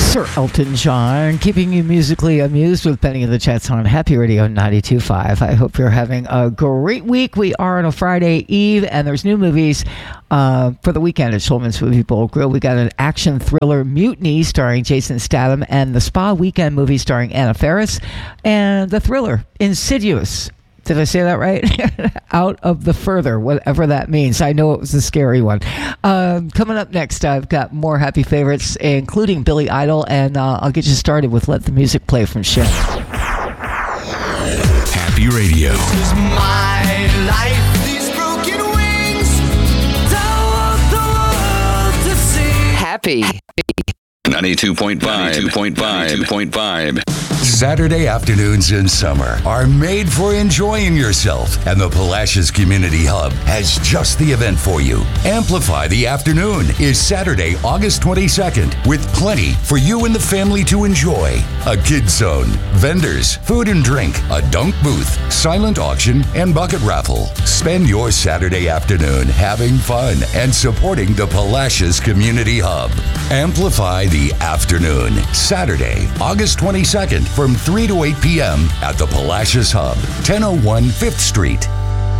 Sir Elton John, keeping you musically amused with Penny in the Chats on Happy Radio 92.5. I hope you're having a great week. We are on a Friday Eve, and there's new movies for the weekend at Schulman's Movie Bowl Grill. We got an action thriller, Mutiny, starring Jason Statham, and the Spa Weekend movie starring Anna Faris, and the thriller, Insidious. Did I say that right? Out of the Further, whatever that means. I know it was a scary one. Coming up next, I've got more happy favorites, including Billy Idol, and I'll get you started with Let the Music Play from Cher. Happy Radio. This is my life. These broken wings don't want the world to see. Happy. 92.5. Saturday afternoons in summer are made for enjoying yourself, and the Palacios Community Hub has just the event for you. Amplify the Afternoon is Saturday, August 22nd, with plenty for you and the family to enjoy. A kids zone, vendors, food and drink, a dunk booth, silent auction, and bucket raffle. Spend your Saturday afternoon having fun and supporting the Palacios Community Hub. Amplify the Afternoon, Saturday, August 22nd, from 3 to 8 p.m. at the Palacios Hub, 1001 5th Street.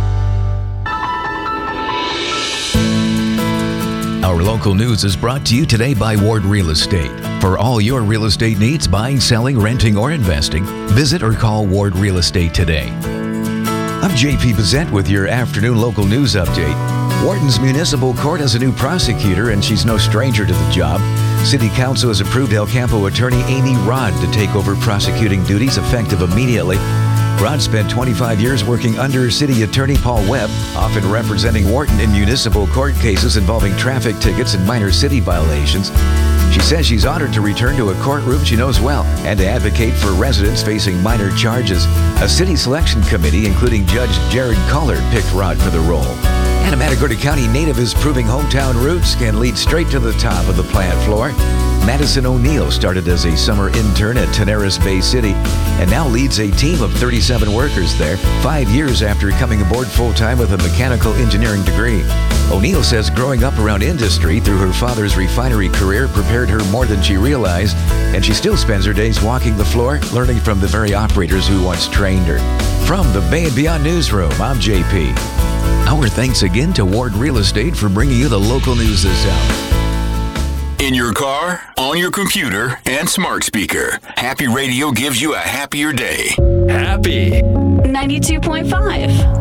Our local news is brought to you today by Ward Real Estate. For all your real estate needs, buying, selling, renting, or investing, visit or call Ward Real Estate today. I'm JP Bezet with your afternoon local news update. Wharton's Municipal Court has a new prosecutor, and she's no stranger to the job. City Council has approved El Campo attorney Amy Rod to take over prosecuting duties effective immediately. Rod spent 25 years working under City Attorney Paul Webb, often representing Wharton in municipal court cases involving traffic tickets and minor city violations. She says she's honored to return to a courtroom she knows well and to advocate for residents facing minor charges. A city selection committee, including Judge Jared Collard, picked Rod for the role. And a Matagorda County native is proving hometown roots can lead straight to the top of the plant floor. Madison O'Neill started as a summer intern at Tenaris Bay City and now leads a team of 37 workers there, 5 years after coming aboard full-time with a mechanical engineering degree. O'Neill says growing up around industry through her father's refinery career prepared her more than she realized, and she still spends her days walking the floor, learning from the very operators who once trained her. From the Bay and Beyond Newsroom, I'm JP. Our thanks again to Ward Real Estate for bringing you the local news this hour. In your car, on your computer, and smart speaker, Happy Radio gives you a happier day. Happy 92.5.